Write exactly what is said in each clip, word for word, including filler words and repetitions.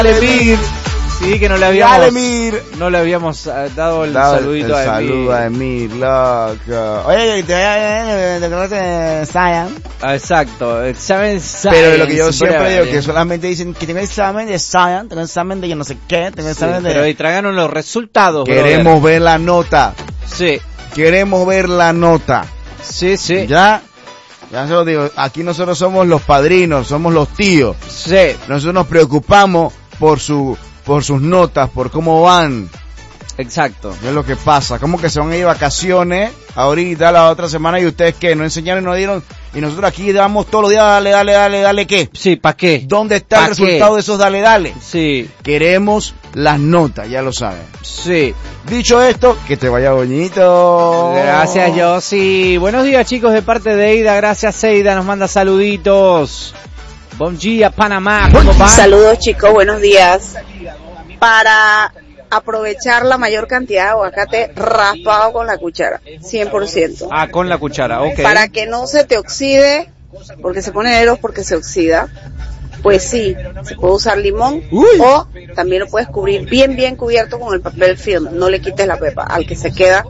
Emir. Sí, que no le habíamos, Dale, Emir. no le habíamos dado el Dado saludito el a Emir. saludo a Emir, loco. Oye, te te Science. Ah, exacto, examen Science. Pero lo que yo siempre breve. digo, que solamente dicen que tengo examen de Science, tengo examen de yo no sé qué, tengo Sí, examen de... pero ahí tráganos los resultados, Queremos brother. ver la nota. Sí, Queremos ver la nota. sí, sí. Ya, ya se lo digo, aquí nosotros somos los padrinos, somos los tíos. Sí, Nosotros nos preocupamos por su, por sus notas, por cómo van. exacto. ¿Qué es lo que pasa? ¿Cómo que se van a ir de vacaciones ahorita, la otra semana, y ustedes qué? ¿No enseñaron y no dieron? Y nosotros aquí damos todos los días, dale, dale, dale, dale, ¿qué? Sí, ¿para qué? ¿Dónde está el ¿Pa resultado qué? de esos dale, dale? Sí, Queremos las notas, ya lo saben. sí. Dicho esto, que te vaya bonito. Gracias, Yossi. Buenos días, chicos, de parte de Eida. Gracias, Eida. Nos manda saluditos. Bom dia, Panamá. ¿Cómo va? Saludos, chicos, buenos días. Para aprovechar la mayor cantidad de aguacate raspado con la cuchara, cien por ciento. Ah, con la cuchara, ok. Para que no se te oxide, porque se pone negro porque se oxida, pues sí, se puede usar limón. Uy. O también lo puedes cubrir bien, bien cubierto con el papel film. No le quites la pepa al que se queda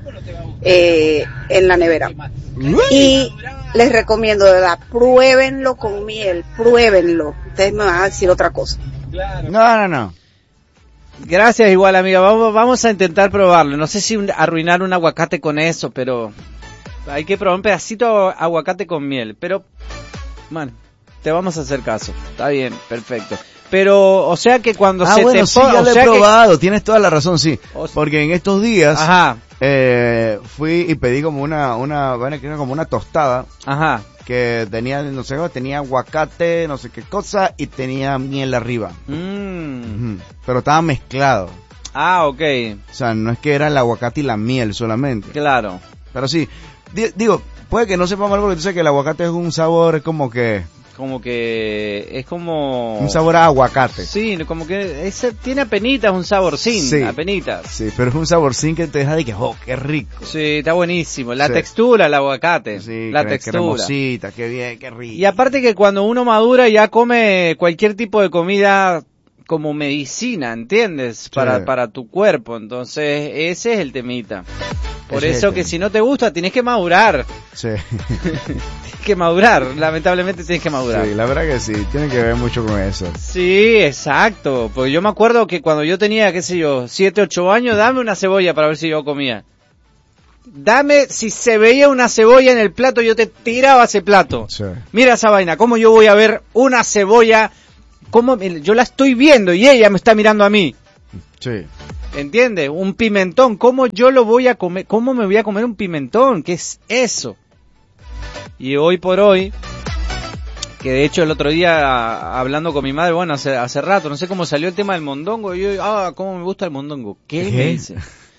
eh, en la nevera. Uy. Y les recomiendo, de verdad, pruébenlo con miel, pruébenlo. Ustedes me van a decir otra cosa. No, no, no. Gracias, igual, amiga. Vamos, vamos a intentar probarlo. No sé si un- arruinar un aguacate con eso, pero hay que probar un pedacito de aguacate con miel. Pero, bueno, te vamos a hacer caso. Está bien, perfecto. Pero, o sea que cuando Ah, se bueno, te sí, pone, ya o lo he sea que- probado, tienes toda la razón, sí. O- Porque en estos días, Ajá, eh, fui y pedí como una, una, bueno, que era como una tostada, ajá. que tenía, no sé, tenía aguacate, no sé qué cosa, y tenía miel arriba. Mm. Ujú. Pero estaba mezclado. Ah, ok, O sea, no es que era el aguacate y la miel solamente. claro. Pero sí, di- digo, puede que no sepa mal porque tú sabes que el aguacate es un sabor como que, Como que es como... un sabor a aguacate. Sí, como que ese tiene apenitas un saborcín, Sí. apenitas. Sí, pero es un saborcín que te deja de que, oh, qué rico. Sí, está buenísimo. La Sí. textura, el aguacate. Sí, la cre- textura. cremosita, qué bien, qué rico. Y aparte que cuando uno madura ya come cualquier tipo de comida como medicina, ¿entiendes? Para, para tu cuerpo. Entonces, ese es el temita. Por Ese es eso el que tema. si no te gusta, tienes que madurar. Sí. Tienes que madurar. Lamentablemente tienes que madurar. Sí, la verdad que sí, tiene que ver mucho con eso. Sí, exacto. Porque yo me acuerdo que cuando yo tenía, qué sé yo, siete, ocho años, dame una cebolla para ver si yo comía. Dame, si se veía una cebolla en el plato, yo te tiraba ese plato. Sí. Mira esa vaina, cómo yo voy a ver una cebolla, cómo me- yo la estoy viendo y ella me está mirando a mí. Sí. ¿Entiendes? Un pimentón, ¿cómo yo lo voy a comer? ¿Cómo me voy a comer un pimentón? ¿Qué es eso? Y hoy por hoy, que de hecho el otro día hablando con mi madre, bueno, hace, hace rato, no sé cómo salió el tema del mondongo, y yo, ah, cómo me gusta el mondongo. ¿Qué, ¿Qué? me dice?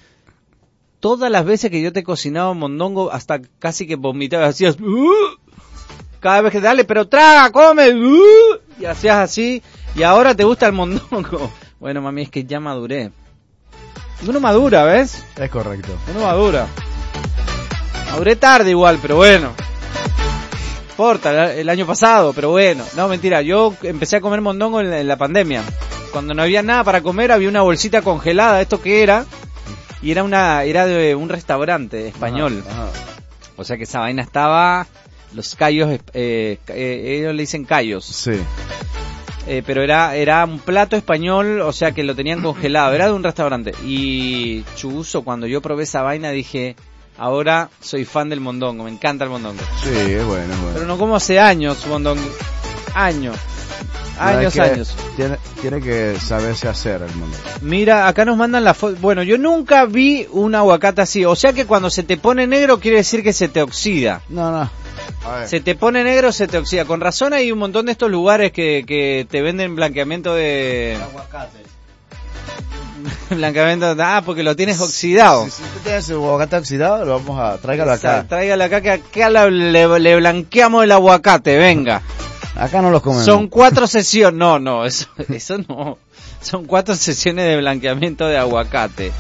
Todas las veces que yo te cocinaba mondongo, hasta casi que vomitabas, hacías, "Uh", cada vez que dale, pero traga, come, "Uh", y hacías así, y ahora te gusta el mondongo. Bueno, mami, es que ya maduré. Uno madura, ¿ves? Es correcto. Uno madura. Maduré tarde igual, pero bueno. No importa, el año pasado, pero bueno. No, mentira, yo empecé a comer mondongo en la, en la pandemia. Cuando no había nada para comer, había una bolsita congelada, ¿esto qué era? Y era una era de un restaurante español. Ajá, ajá. O sea que esa vaina estaba... Los callos, eh, eh, ellos le dicen callos. Sí. Eh, pero era era un plato español, o sea que lo tenían congelado, era de un restaurante. Y chuzo, cuando yo probé esa vaina dije, ahora soy fan del mondongo, me encanta el mondongo. Sí, es bueno, es bueno. Pero no como hace años mondongo, años, No, es años, que años. Tiene, tiene que saberse hacer el mundo. Mira, acá nos mandan la foto, bueno, yo nunca vi un aguacate así, o sea que cuando se te pone negro quiere decir que se te oxida. No, no. A ver. Se te pone negro, se te oxida. Con razón hay un montón de estos lugares que, que te venden blanqueamiento de... Aguacate. blanqueamiento, ah, porque lo tienes oxidado. Si, si usted tiene su aguacate oxidado, lo vamos a... Tráigalo acá. Exacto, tráigalo acá, que acá la- le, le blanqueamos el aguacate, venga. Acá no los comemos. Son cuatro sesiones, no, no, eso, eso no. Son cuatro sesiones de blanqueamiento de aguacate.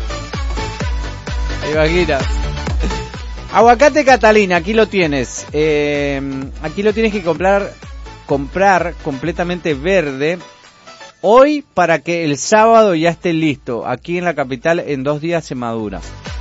¿Te imaginas? Aguacate Catalina, aquí lo tienes. Eh, aquí lo tienes que comprar, comprar completamente verde hoy para que el sábado ya esté listo. Aquí en la capital en dos días se madura.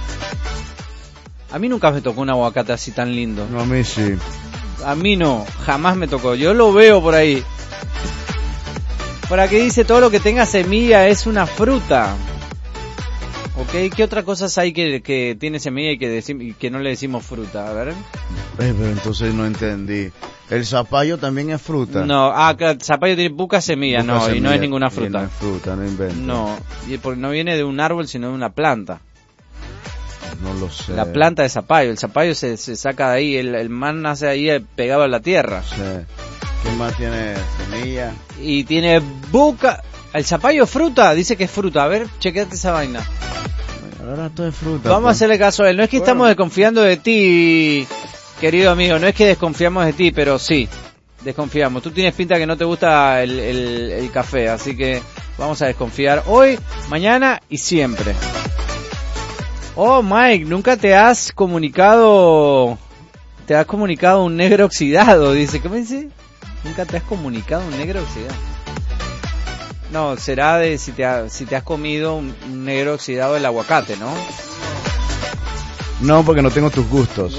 A mí nunca me tocó un aguacate así tan lindo. No, a mí sí. A mí no, jamás me tocó. Yo lo veo por ahí. Por aquí dice todo lo que tenga semilla es una fruta. Ok, ¿qué otras cosas hay que, que tiene semilla y que, decim- y que no le decimos fruta? A ver. Eh, pero entonces no entendí. ¿El zapallo también es fruta? No, ah, claro, zapallo tiene pocas semillas, Busca no, semilla, y no es ninguna y fruta. no es fruta, no invento. No, y porque no viene de un árbol, sino de una planta. No lo sé. La planta de zapallo, el zapallo se, se saca de ahí, el, el man nace ahí eh, pegado a la tierra. No sé. ¿Qué más tiene semilla? Y tiene buca... El zapallo es fruta, dice que es fruta. A ver, chequeate esa vaina. Ahora todo es fruta. Vamos a pues. hacerle caso a él. No es que Bueno. estamos desconfiando de ti, querido amigo. No es que desconfiamos de ti, pero sí, desconfiamos. Tú tienes pinta que no te gusta el, el, el café, así que vamos a desconfiar hoy, mañana y siempre. Oh, Mike, nunca te has comunicado... Te has comunicado un negro oxidado, dice. ¿Qué me dice? Nunca te has comunicado un negro oxidado. No, será de si te, ha, si te has comido un, un negro oxidado del aguacate, ¿no? No, porque no tengo tus gustos.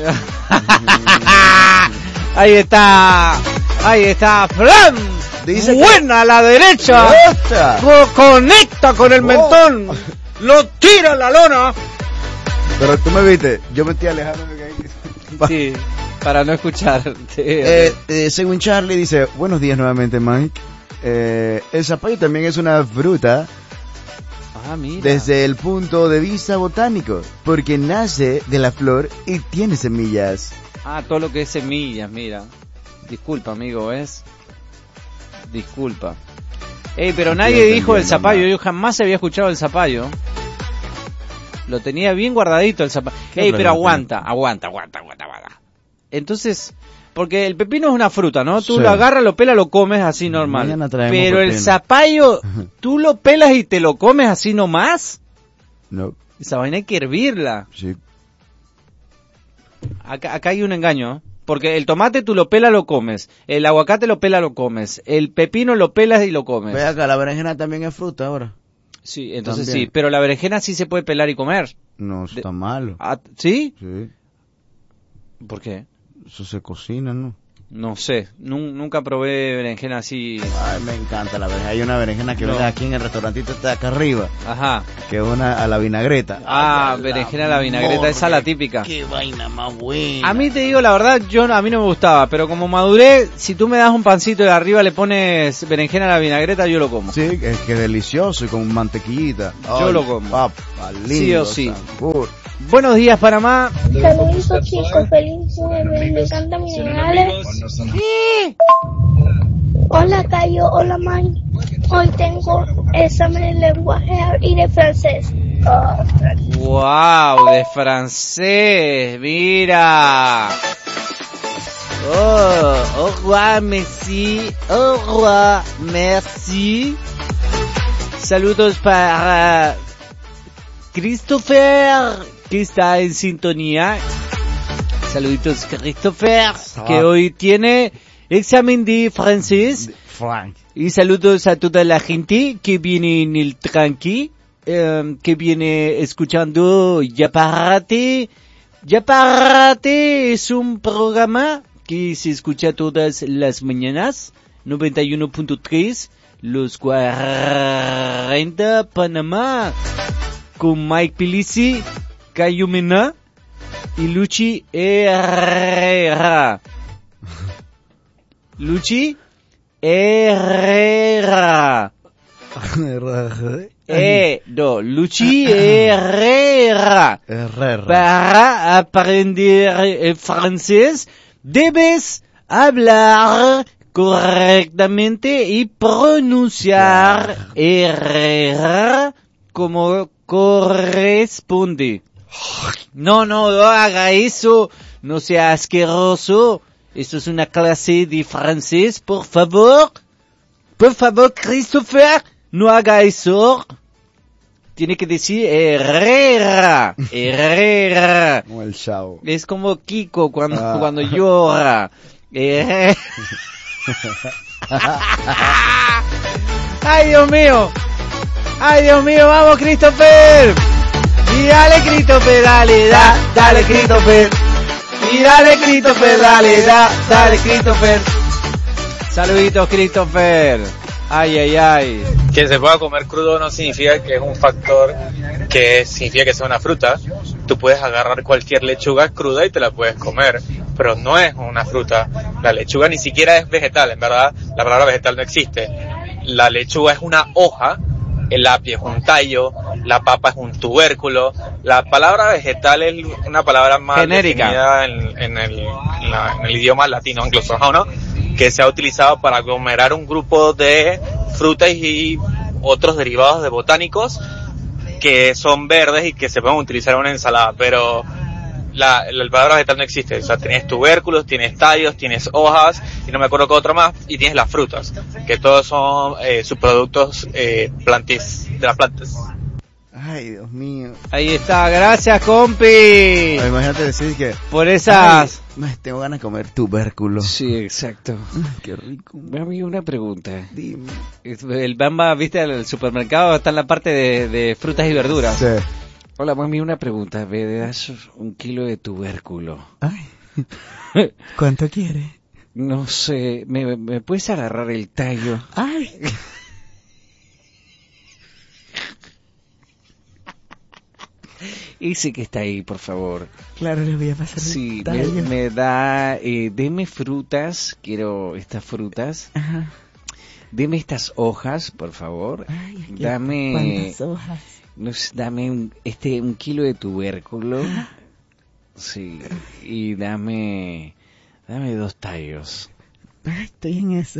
Ahí está, ahí está, Fran. Dice que- Buena a la derecha. ¡Esta! Co- conecta con el Oh. mentón. Lo tira a la lona. Pero tú me viste, yo me estoy alejando de ahí. Sí, para no escuchar. Eh, eh, según Charlie dice, buenos días nuevamente, Mike. Eh, el zapallo también es una fruta Ah, mira. desde el punto de vista botánico, porque nace de la flor y tiene semillas. Ah, todo lo que es semillas, mira. Disculpa, amigo, ¿ves? Disculpa. Ey, pero No nadie estoy dijo el entendiendo zapallo. nada. Yo jamás había escuchado el zapallo. Lo tenía bien guardadito el zapallo. ¿Qué Ey, pero problema aguanta, aguanta, aguanta, aguanta, aguanta. Entonces, porque el pepino es una fruta, ¿no? Tú Sí. lo agarras, lo pelas, lo comes así normal. Mañana traemos Pero el pepino. zapallo, tú lo pelas y te lo comes así nomás. No, Esa vaina hay que hervirla. sí. Acá, acá hay un engaño, ¿eh? Porque el tomate tú lo pelas, lo comes. El aguacate lo pelas, lo comes. El pepino lo pelas y lo comes. Ve acá, la berenjena también es fruta ahora. Sí, entonces También. sí. Pero la berenjena sí se puede pelar y comer. No, eso De- está malo. Ah, ¿sí? Sí, ¿Por qué? eso se cocina, ¿no? No sé. Nun- nunca probé berenjena así. Ay, me encanta la berenjena. Hay una berenjena que No. vende aquí en el restaurantito está acá arriba, Ajá. que es una a la vinagreta. Ah, Ay, berenjena a la vinagreta, esa es la típica. Qué vaina más buena. A mí te digo la verdad, yo no- a mí no me gustaba, pero como maduré, si tú me das un pancito y arriba le pones berenjena a la vinagreta, yo lo como. Sí, es que es delicioso y con mantequillita. Yo lo como. Papa, lindo, Sí o sí. sabor. Buenos días, Panamá. Saludos chicos, feliz jueves, me encanta mi Alex. Hola Cayo, hola Mike. Hoy tengo examen de lenguaje y de francés. Ah, Wow, de francés, mira. Oh, au revoir, merci, au revoir, merci. Saludos para Christopher, que está en sintonía. Saluditos Christopher, que hoy tiene examen de francés. Frank. Y saludos a toda la gente que viene en el tranqui, eh, que viene escuchando Yaparate. Yaparate es un programa que se escucha todas las mañanas, noventa y uno punto tres, los cuarenta Panamá, con Mike Pilici, Cayo Mena y Luchi Herrera. Luchi Herrera. Eh, no, Luchi Herrera. Herrera. Para aprender el francés debes hablar correctamente y pronunciar Herrera como corresponde. No, no, no haga eso, no sea asqueroso. Esto es una clase de francés, por favor. Por favor, Christopher, no haga eso. Tiene que decir Herrera, Herrera. Como el chavo. Es como Kiko cuando, Ah. cuando llora. Eh. ¡Ay, Dios mío! ¡Ay, Dios mío! ¡Vamos, Christopher! Y dale, Christopher, dale, da, dale, Christopher. Y dale, Christopher, dale, da, dale, Christopher. Saluditos, Christopher. Ay, ay, ay. Que se pueda comer crudo no significa que es un factor que significa que sea una fruta. Tú puedes agarrar cualquier lechuga cruda y te la puedes comer, pero no es una fruta. La lechuga ni siquiera es vegetal, en verdad, la palabra vegetal no existe. La lechuga es una hoja, el apio es un tallo, la papa es un tubérculo. La palabra vegetal es una palabra más genérica definida en, en, el, en, la, en el idioma latino anglosajón, que se ha utilizado para aglomerar un grupo de frutas y otros derivados de botánicos que son verdes y que se pueden utilizar en una ensalada, pero la, la palabra vegetal no existe. O sea, tienes tubérculos, tienes tallos, tienes hojas, y no me acuerdo qué otro más, y tienes las frutas, que todos son eh, subproductos eh, plantis, de las plantas. Ay, Dios mío. Ahí está, gracias, compi. Ay, imagínate decir que... Por esas... Ay, tengo ganas de comer tubérculo. Sí, exacto. Ay, qué rico. Mami, una pregunta. Dime. El Bamba, viste, el supermercado está en la parte de, de frutas y verduras. Sí. Hola, mami, una pregunta. ¿Me das un kilo de tubérculo? Ay. ¿Cuánto quiere? No sé, ¿me, me puedes agarrar el tallo? Ay. Ese que está ahí, por favor. Claro, le voy a pasar Sí, el tallo. me, me da... Eh, deme frutas, quiero estas frutas. Ajá. Deme estas hojas, por favor. Ay, qué- Dame... ¿Cuántas hojas? No sé, dame un, este, un kilo de tubérculo. Sí, y dame... Dame dos tallos. Ay, estoy en eso.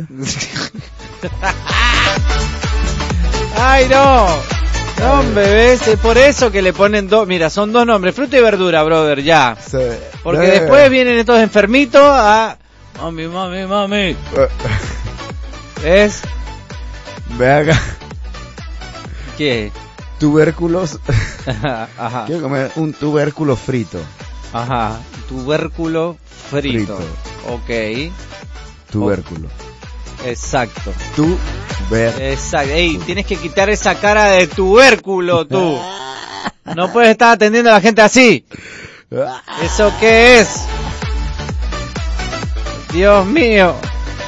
¡Ay, no! No, bebés, es por eso que le ponen dos... Mira, son dos nombres, fruta y verdura, brother, ya. Sí. Porque Eh. después vienen estos enfermitos a... Mami, mami, mami. ¿Ves? Ve acá. ¿Qué? Tubérculos. Ajá, Quiero comer un tubérculo frito. ajá. Tubérculo frito. Frito. Ok, Tubérculo. exacto. Tubérculo. Exacto. Ey, tienes que quitar esa cara de tubérculo, tú. No puedes estar atendiendo a la gente así. ¿Eso qué es? Dios mío.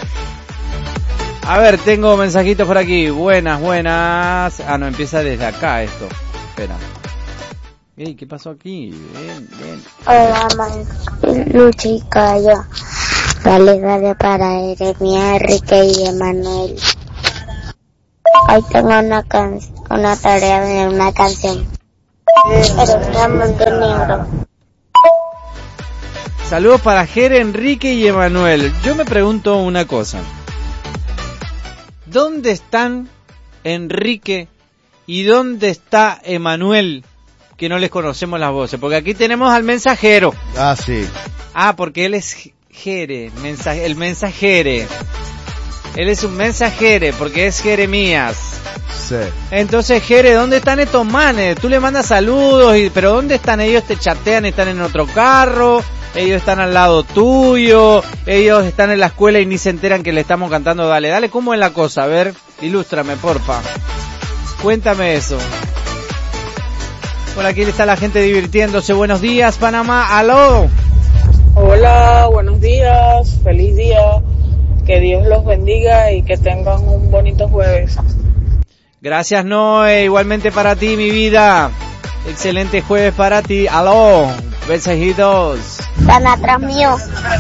A ver, tengo mensajitos por aquí. Buenas, buenas. Ah, no, empieza desde acá esto. Espera. Ey, ¿qué pasó aquí? Bien, bien. Hola, man. Lucha y Calla. Dale, dale para Jeremia, Enrique y Emanuel. Hoy tengo una can una tarea de una canción. Pero Montenegro. Saludos para Jere, Enrique y Emanuel. Yo me pregunto una cosa. ¿Dónde están Enrique y dónde está Emanuel? Que no les conocemos las voces. Porque aquí tenemos al mensajero. Ah, sí. Ah, porque él es Jere, mensaje, el mensajere. Él es un mensajere porque es Jeremías. Sí. Entonces, Jere, ¿dónde están estos manes? Tú le mandas saludos, y, pero ¿dónde están ellos? Te chatean, están en otro carro, ellos están al lado tuyo, ellos están en la escuela y ni se enteran que le estamos cantando Dale, Dale. ¿Cómo es la cosa? A ver, ilústrame, porfa. Cuéntame eso. Por aquí está la gente divirtiéndose. Buenos días, Panamá. ¡Aló! Hola, buenos días, feliz día, que Dios los bendiga y que tengan un bonito jueves. Gracias, Noé, igualmente para ti, mi vida. Excelente jueves para ti. ¡Aló! Besitos. Están atrás mío.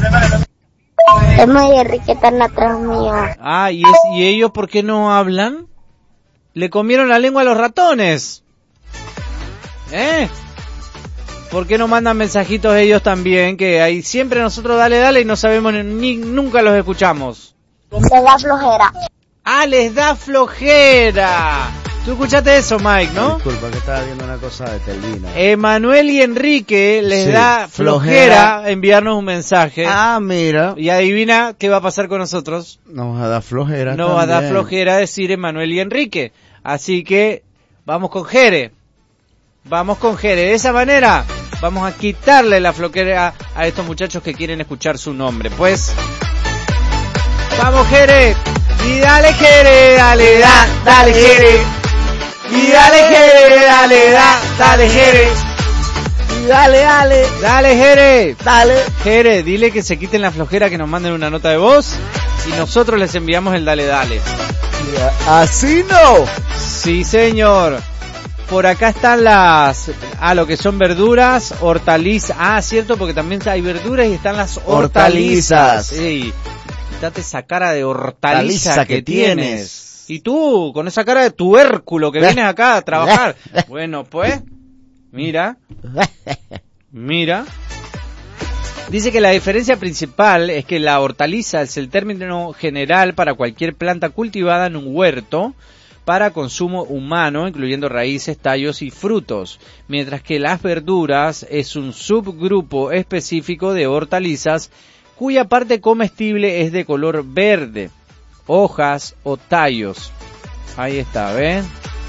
Emma y Enrique están atrás mío. Ah, ¿y, es, ¿y ellos por qué no hablan? Le comieron la lengua a los ratones. ¿Eh? ¿Por qué no mandan mensajitos ellos también? Que ahí siempre nosotros dale, dale y no sabemos ni, ni nunca los escuchamos. Les da flojera. Ah, les da flojera. Tú escuchaste eso, Mike, ¿no? Disculpa, que estaba viendo una cosa de Telvina. Emanuel y Enrique les Sí, da flojera, flojera enviarnos un mensaje. Ah, mira. Y adivina qué va a pasar con nosotros. Nos va a dar flojera. Nos va a dar flojera decir Emanuel y Enrique. Así que vamos con Jere. Vamos con Jere. De esa manera vamos a quitarle la flojera a estos muchachos que quieren escuchar su nombre. Pues, vamos, Jere. Y dale Jere, dale, da, dale Jere. Y dale Jere, dale, da, dale Jere. Y dale, dale. Dale Jere. Dale. Jere, dile que se quiten la flojera, que nos manden una nota de voz y nosotros les enviamos el dale, dale. Así no. Sí, señor. Por acá están las, ah, lo que son verduras, hortalizas. Ah, cierto, porque también hay verduras y están las hortalizas. Hortalizas. Sí. Quítate esa cara de hortaliza, Hortaliza que, que tienes. tienes. Y tú, con esa cara de tubérculo que vienes acá a trabajar. Bueno, pues, mira, mira. Dice que la diferencia principal es que la hortaliza es el término general para cualquier planta cultivada en un huerto para consumo humano, incluyendo raíces, tallos y frutos, mientras que las verduras es un subgrupo específico de hortalizas cuya parte comestible es de color verde, hojas o tallos. Ahí está, ¿ven?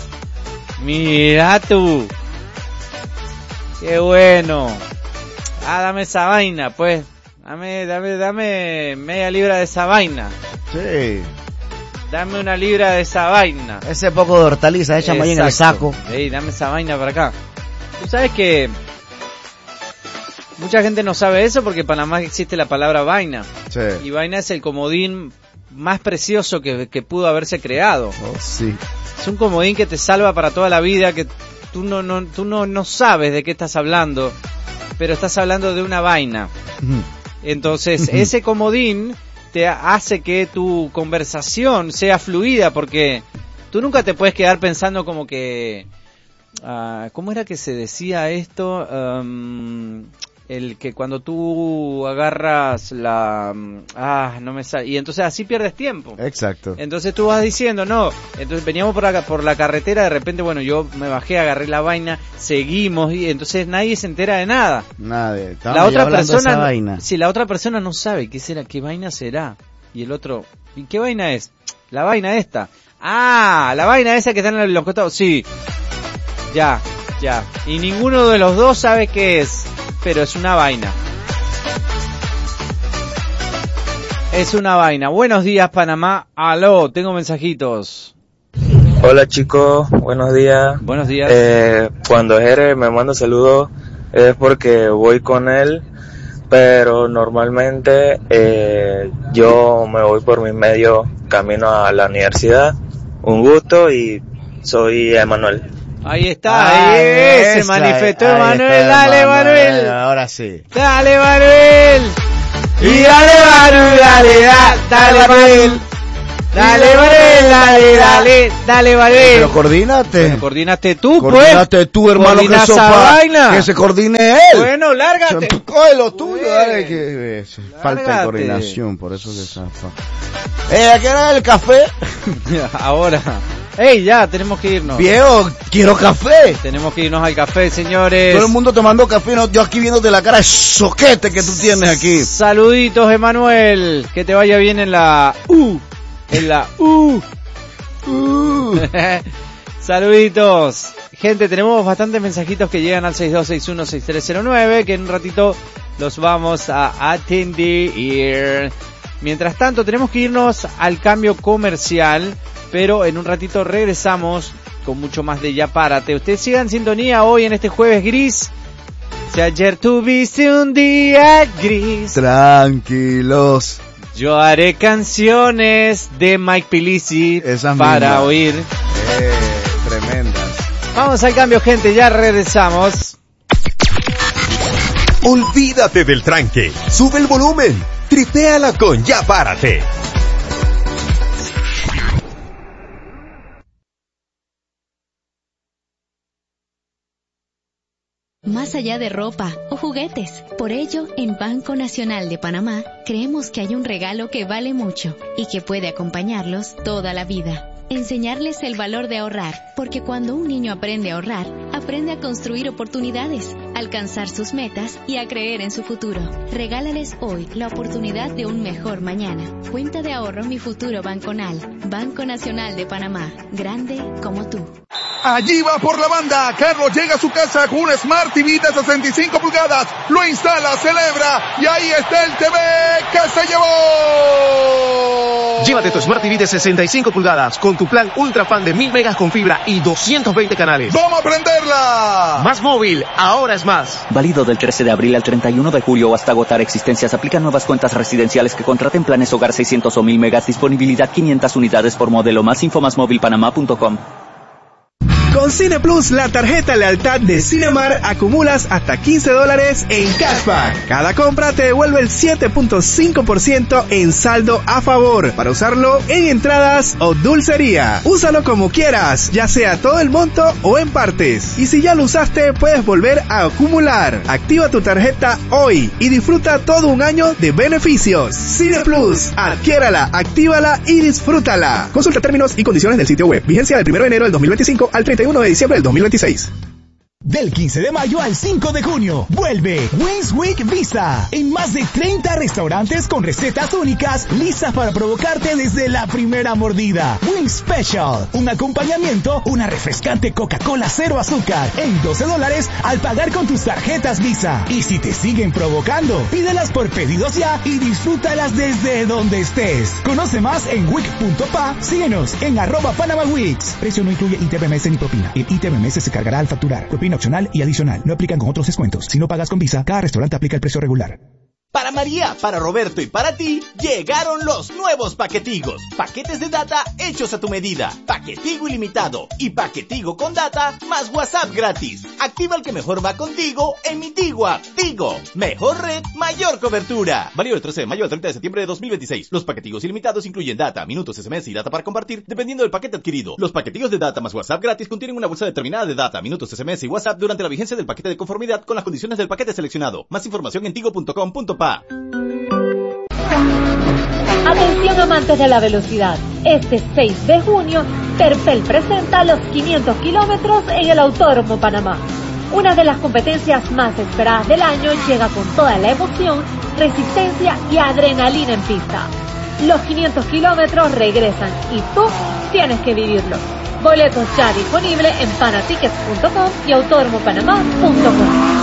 Mira tú. Qué bueno. Ah, dame esa vaina, pues. Dame, dame, dame media libra de esa vaina. Sí. Dame una libra de esa vaina. Ese poco de hortaliza, échame ahí en el saco. Ey, dame esa vaina para acá. Tú sabes que mucha gente no sabe eso porque en Panamá existe la palabra vaina. Sí. Y vaina es el comodín más precioso que, que pudo haberse creado. Oh, sí. Es un comodín que te salva para toda la vida, que tú no, no, tú no, no sabes de qué estás hablando, pero estás hablando de una vaina. Entonces, ese comodín te hace que tu conversación sea fluida, porque tú nunca te puedes quedar pensando como que... Uh, ¿cómo era que se decía esto? Um, el que cuando tú agarras la... Ah, no me sale. Y entonces así pierdes tiempo. Exacto. Entonces tú vas diciendo, no, entonces veníamos por acá, por la carretera, de repente, bueno, yo me bajé, agarré la vaina, seguimos, y entonces nadie se entera de nada. Nadie. La otra persona, esa vaina. si la otra persona no sabe qué será, qué vaina será. Y el otro, ¿y qué vaina es? La vaina esta. Ah, la vaina esa que está en los costados, sí. Ya, ya. Y ninguno de los dos sabe qué es, pero es una vaina. Es una vaina. Buenos días, Panamá. Aló, tengo mensajitos. Hola chicos, buenos días. Buenos días. Eh, cuando Jere me manda saludos es porque voy con él, pero normalmente eh, yo me voy por mis medios camino a la universidad. Un gusto y soy Emanuel. Ahí está, Ah, ahí se esa, manifestó ahí Emanuel. está, Dale, Emanuel. Manuel. Ahora sí. Dale, Manuel. Y dale, Manuel, dale, da, dale, Manuel. Dale, Manuel, dale, dale, dale, Manuel. Pero coordínate. Bueno, coordinaste tú, pues. Coordínate tú, hermano, que Coordina eso esa pa- vaina. que se coordine él. Bueno, lárgate. Coge lo tuyo, Bueno. dale, que eso, falta de Lárgate. coordinación, por eso que zafa. Eh, ¿a qué hora el café? Ahora. Ey, ya, tenemos que irnos. Viejo, quiero café. Tenemos que irnos al café, señores. Todo el mundo tomando café, no, yo aquí viéndote la cara de soquete que tú tienes aquí. Saluditos, Emanuel. Que te vaya bien en la U. En la U. Uh. Saluditos. Gente, tenemos bastantes mensajitos que llegan al seis dos seis uno seis tres cero nueve, que en un ratito los vamos a atender. Mientras tanto, tenemos que irnos al cambio comercial, pero en un ratito regresamos con mucho más de Ya Párate. Ustedes sigan en sintonía hoy en este jueves gris. Si ayer tuviste un día gris, Tranquilos. yo haré canciones de Mike Pilisi Esas para mismas. oír. Eh, tremendas. Vamos al cambio, gente, ya regresamos. Olvídate del tranque. Sube el volumen. Tripéala con Ya Párate. Más allá de ropa o juguetes. Por ello, en Banco Nacional de Panamá, creemos que hay un regalo que vale mucho y que puede acompañarlos toda la vida. Enseñarles el valor de ahorrar, porque cuando un niño aprende a ahorrar, aprende a construir oportunidades, alcanzar sus metas y a creer en su futuro. Regálales hoy la oportunidad de un mejor mañana. Cuenta de ahorro Mi Futuro Banconal. Banco Nacional de Panamá. Grande como tú. Allí va por la banda. Carlos llega a su casa con un Smart T V de sesenta y cinco pulgadas. Lo instala, celebra y ahí está el T V que se llevó. Llévate tu Smart T V de sesenta y cinco pulgadas con tu plan Ultra Fan de mil megas con fibra y doscientos veinte canales. ¡Vamos a prenderla! Más móvil, ahora es más. Válido del trece de abril al treinta y uno de julio o hasta agotar existencias. Aplican nuevas cuentas residenciales que contraten planes hogar seiscientos o mil megas. Disponibilidad quinientas unidades por modelo. Más info más móvil panamá punto com. Con Cine Plus, la tarjeta lealtad de Cinemar, acumulas hasta quince dólares en cashback. Cada compra te devuelve el siete punto cinco por ciento en saldo a favor para usarlo en entradas o dulcería. Úsalo como quieras, ya sea todo el monto o en partes. Y si ya lo usaste, puedes volver a acumular. Activa tu tarjeta hoy y disfruta todo un año de beneficios. Cine Plus, adquiérala, actívala y disfrútala. Consulta términos y condiciones del sitio web. Vigencia del primero de enero del dos mil veinticinco al treinta y uno de diciembre del dos mil veintiséis. Del quince de mayo al cinco de junio, vuelve Wings Week Visa, en más de treinta restaurantes con recetas únicas, listas para provocarte desde la primera mordida. Wings Special, un acompañamiento, una refrescante Coca-Cola cero azúcar, en doce dólares al pagar con tus tarjetas Visa. Y si te siguen provocando, pídelas por pedidos ya y disfrútalas desde donde estés. Conoce más en wic punto pa, síguenos en arroba Panama Weeks. Precio no incluye I T B M S ni propina. El I T B M S se cargará al facturar. Propina opcional y adicional. No aplican con otros descuentos. Si no pagas con Visa, cada restaurante aplica el precio regular. Para María, para Roberto y para ti, llegaron los nuevos paquetigos. Paquetes de data hechos a tu medida. Paquetigo ilimitado y paquetigo con data más WhatsApp gratis. Activa el que mejor va contigo en mi Tigo app. Tigo, mejor red, mayor cobertura. Válido del trece de mayo al treinta de septiembre de dos mil veintiséis. Los paquetigos ilimitados incluyen data, minutos, S M S y data para compartir, dependiendo del paquete adquirido. Los paquetigos de data más WhatsApp gratis contienen una bolsa determinada de data, minutos, S M S y WhatsApp durante la vigencia del paquete de conformidad con las condiciones del paquete seleccionado. Más información en tigo punto com punto pa. Atención amantes de la velocidad, este seis de junio Terpel presenta los quinientos kilómetros en el Autódromo Panamá. Una de las competencias más esperadas del año llega con toda la emoción, resistencia y adrenalina en pista. Los quinientos kilómetros regresan y tú tienes que vivirlos. Boletos ya disponibles en panatickets punto com y autódromo panamá punto com.